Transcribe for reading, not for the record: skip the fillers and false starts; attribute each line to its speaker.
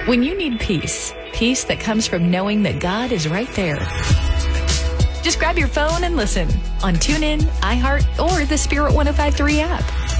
Speaker 1: When you need peace, peace that comes from knowing that God is right there. Just grab your phone and listen on TuneIn, iHeart, or the Spirit 105.3 app.